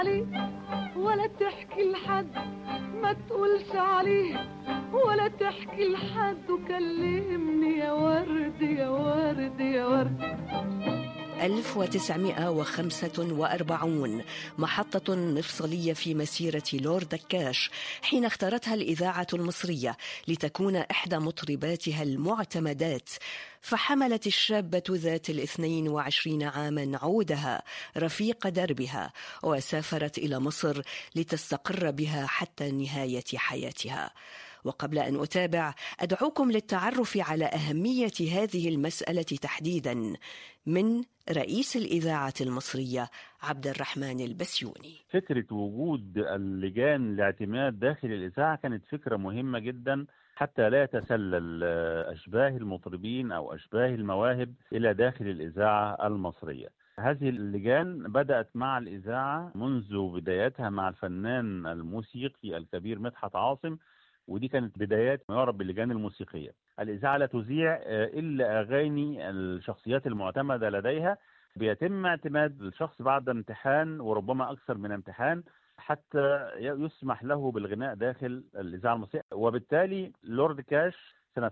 ولا تحكي لحد، ما تقولش عليه ولا تحكي لحد، وكلمني يا ورد يا ورد يا ورد. 1945 محطة مفصلية في مسيرة لورد دكاش، حين اختارتها الإذاعة المصرية لتكون إحدى مطرباتها المعتمدات، فحملت الشابة ذات 22 عاما عودها رفيق دربها، وسافرت إلى مصر لتستقر بها حتى نهاية حياتها. وقبل أن أتابع، أدعوكم للتعرف على أهمية هذه المسألة تحديدا من رئيس الإذاعة المصرية عبد الرحمن البسيوني. فكرة وجود اللجان الاعتماد داخل الإذاعة كانت فكرة مهمة جدا، حتى لا يتسلل أشباه المطربين أو أشباه المواهب إلى داخل الإذاعة المصرية. هذه اللجان بدأت مع الإذاعة منذ بدايتها مع الفنان الموسيقي الكبير مدحت عاصم، ودي كانت بدايات ما يعرف باللجان الموسيقية. الإذاعة لا تذيع إلا أغاني الشخصيات المعتمدة لديها، بيتم اعتماد الشخص بعد امتحان وربما أكثر من امتحان حتى يسمح له بالغناء داخل الإذاعة المصرية. وبالتالي لورد كاش سنة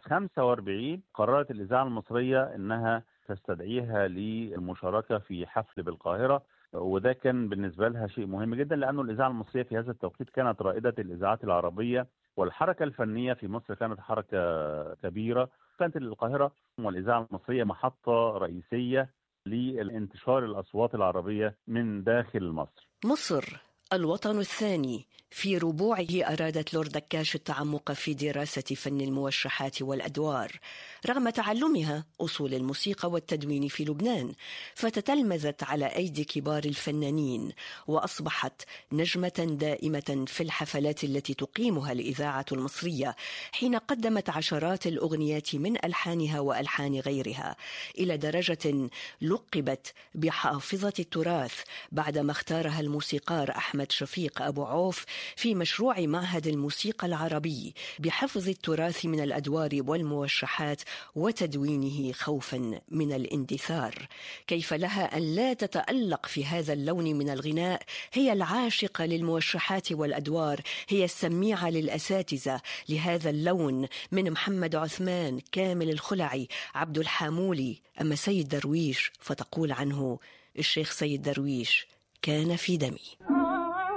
45 قررت الإذاعة المصرية أنها تستدعيها للمشاركة في حفل بالقاهرة، وده كان بالنسبة لها شيء مهم جدا، لأنه الإذاعة المصرية في هذا التوقيت كانت رائدة الإذاعات العربية، والحركة الفنية في مصر كانت حركة كبيرة. كانت القاهرة والإذاعة المصرية محطة رئيسية للانتشار الأصوات العربية من داخل مصر. مصر الوطن الثاني. في ربوعه أرادت لورد دكاش التعمق في دراسة فن الموشحات والأدوار، رغم تعلمها أصول الموسيقى والتدوين في لبنان، فتتلمذت على أيدي كبار الفنانين، وأصبحت نجمة دائمة في الحفلات التي تقيمها الإذاعة المصرية، حين قدمت عشرات الأغنيات من ألحانها وألحان غيرها، إلى درجة لقبت بحافظة التراث بعدما اختارها الموسيقار أحمد شفيق أبو عوف في مشروع معهد الموسيقى العربي بحفظ التراث من الأدوار والموشحات وتدوينه خوفا من الاندثار. كيف لها أن لا تتألق في هذا اللون من الغناء؟ هي العاشقة للموشحات والأدوار، هي السميعة للأساتذة لهذا اللون، من محمد عثمان، كامل الخلعي، عبد الحامولي. أما سيد درويش فتقول عنه: الشيخ سيد درويش كان في دمي.